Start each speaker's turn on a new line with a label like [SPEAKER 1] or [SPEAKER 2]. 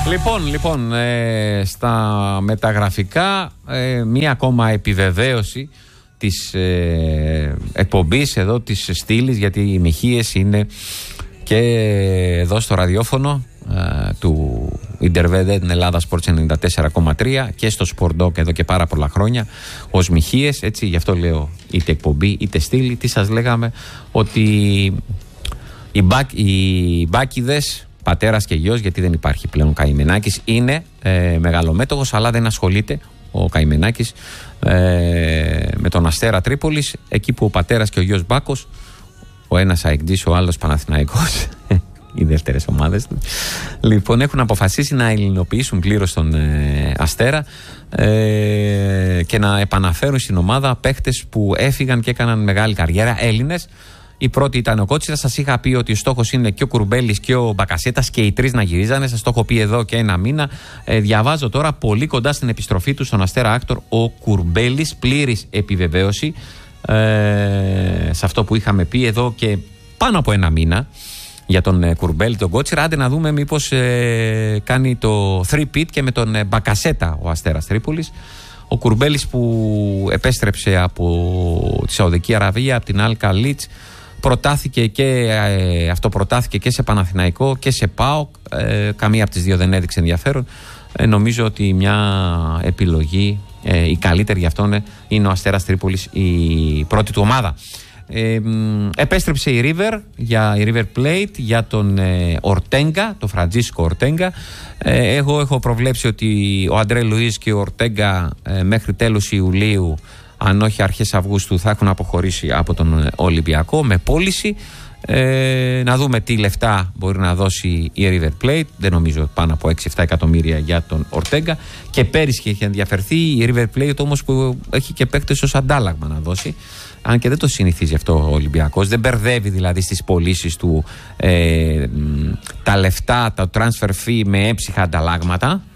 [SPEAKER 1] Λοιπόν, στα μεταγραφικά μία ακόμα επιβεβαίωση της εκπομπής εδώ της στήλης, γιατί οι Μιχίες είναι και εδώ στο ραδιόφωνο του Ιντερβεντ Ελλάδα Sports 94,3 και στο Sport Dog εδώ και πάρα πολλά χρόνια ως Μιχίες, έτσι, γι' αυτό λέω είτε εκπομπή είτε στήλη. Τι σας λέγαμε, ότι οι Μπάκηδες, πατέρας και γιος, γιατί δεν υπάρχει πλέον Καημενάκης, είναι μεγαλομέτωχος, αλλά δεν ασχολείται ο Καημενάκης με τον Αστέρα Τρίπολης, εκεί που ο πατέρας και ο γιος Μπάκος, ο ένας αεκτζής, ο άλλος Παναθηναϊκός, οι δεύτερες ομάδες του, λοιπόν, έχουν αποφασίσει να ελληνοποιήσουν πλήρως τον Αστέρα και να επαναφέρουν στην ομάδα παίχτες που έφυγαν και έκαναν μεγάλη καριέρα, Έλληνες. Η πρώτη ήταν ο Κότσιρας. Σας είχα πει ότι ο στόχος είναι και ο Κουρμπέλης και ο Μπακασέτας και οι τρεις να γυρίζανε. Σας το έχω πει εδώ και ένα μήνα. Διαβάζω τώρα πολύ κοντά στην επιστροφή του στον Αστέρα Άκτορ ο Κουρμπέλης. Πλήρης επιβεβαίωση σε αυτό που είχαμε πει εδώ και πάνω από ένα μήνα για τον Κουρμπέλη, τον Κότσιρα. Άντε να δούμε μήπως κάνει το 3-peat και με τον Μπακασέτα ο Αστέρας Τρίπολης. Ο Κουρμπέλης που επέστρεψε από τη Σαουδική Αραβία, από την Αλ Καλίτς, προτάθηκε και σε Παναθηναϊκό και σε ΠΑΟΚ. Καμία από τις δύο δεν έδειξε ενδιαφέρον. Νομίζω ότι μια επιλογή, η καλύτερη για αυτόν, είναι ο Αστέρας Τρίπολης, η πρώτη του ομάδα. Επέστρεψε η River Plate για τον Ορτέγκα, τον Φραντζίσκο Ορτέγκα. Εγώ έχω προβλέψει ότι ο Αντρέ Λουίς και ο Ορτέγκα μέχρι τέλος Ιουλίου, αν όχι αρχές Αυγούστου, θα έχουν αποχωρήσει από τον Ολυμπιακό με πώληση. Να δούμε τι λεφτά μπορεί να δώσει η River Plate. Δεν νομίζω πάνω από 6-7 εκατομμύρια για τον Ορτέγκα. Και πέρυσι είχε ενδιαφερθεί η River Plate, όμως, που έχει και παίκτες ως αντάλλαγμα να δώσει. Αν και δεν το συνηθίζει αυτό ο Ολυμπιακός. Δεν μπερδεύει δηλαδή στις πωλήσεις του τα λεφτά, τα transfer fee με έψυχα ανταλλάγματα.